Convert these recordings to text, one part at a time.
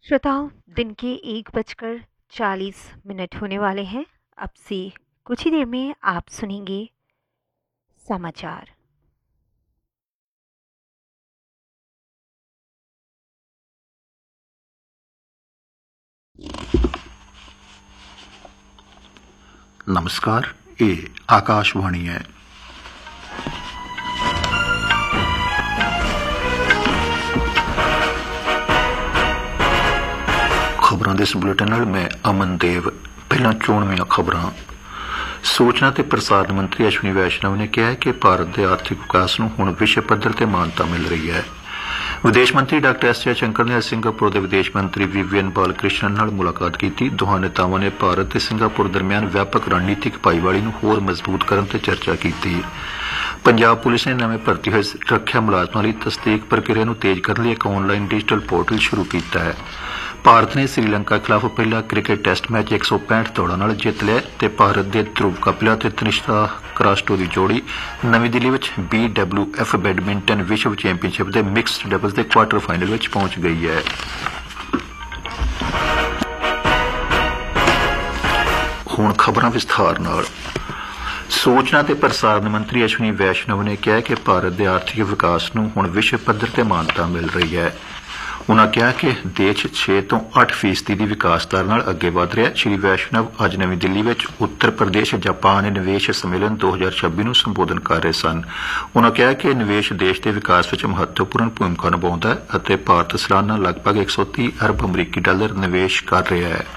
श्रोताओं, दिन के 1:40 होने वाले हैं। अब से कुछ ही देर में आप सुनेंगे समाचार। नमस्कार, ये आकाशवाणी है। खबरों के इस बुलेटिन नाल मैं अमन देव। पहला चोणवीं खबरां। सूचना ते प्रसारण मंत्री अश्विनी वैष्णव ने कहा है कि भारत के आर्थिक विकास नूं हुण विश्व पद्धर ते मानता मिल रही है। विदेश मंत्री डॉ एस जयशंकर ने सिंगापुर के विदेश मंत्री विवियन बालकृष्णन नाल मुलाकात की। दोहां नेतावां ने भारत ते सिंगापुर दरमियान व्यापक रणनीतिक भाईवाली नूं होर मजबूत करन ते चर्चा की। पंजाब पुलिस ने नवे भर्ती होए रक्षा मुलाजमां लई तस्दीक प्रक्रिया नूं तेज करने लई एक ऑनलाइन डिजिटल पोर्टल शुरू किया है। भारत ने श्रीलंका खिलाफ पहला क्रिकेट टैसट मैच 165 दौड़ां नाल जित लिया ते भारत के ध्रुव कपिला ते तनिष्का क्रास्टो की जोड़ी नवी दिल्ली में BWF बैडमिंटन विश्व चैंपीयनशिप के मिक्सड डबल्स के क्वार्टर फाइनल में पहुंच गई है। हुण खबरां विस्तार नाल। सूचना ते प्रसारण मंत्री अश्विनी वैष्णव ने कहा कि भारत के आर्थिक विकास नूं हुण विश्व पद्धर ते मानता मिल रही है। उन्होंने कहा कि देश 6 तो 8% की विकास दर नाल अगे वध रहा है। श्री वैष्णव अज नवी दिल्ली में उत्तर प्रदेश जापान निवेश सम्मेलन 2026 नूं संबोधन कर रहे सन। उन्होंने कहा कि निवेश देश के विकास में महत्वपूर्ण भूमिका निभाउंदा है अते भारत सालाना लगभग 130 अरब अमरीकी डॉलर निवेश कर रहा है।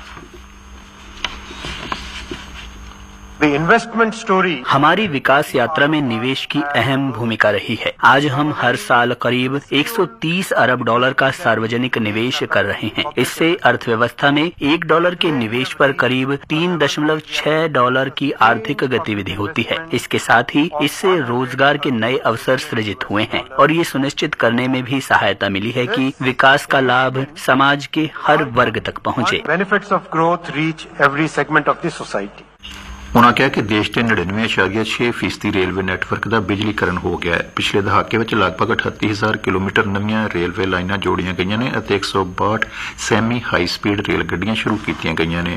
हमारी विकास यात्रा में निवेश की अहम भूमिका रही है। आज हम हर साल करीब 130 अरब डॉलर का सार्वजनिक निवेश कर रहे हैं। इससे अर्थव्यवस्था में $1 के निवेश पर करीब $3.6 की आर्थिक गतिविधि होती है। इसके साथ ही इससे रोजगार के नए अवसर सृजित हुए हैं और ये सुनिश्चित करने में भी सहायता मिली है कि विकास का लाभ समाज के हर वर्ग तक पहुँचे। उन्होंने कहा कि देश के 99.6% रेलवे नैटवर्क का बिजलीकरण हो गया है। पिछले दहाके में लगभग 38,000 किलोमीटर नवीं रेलवे लाइनां जोड़ियां गईयां ने और 162 सैमी हाई स्पीड रेल गड्डियां शुरू की गईयां ने।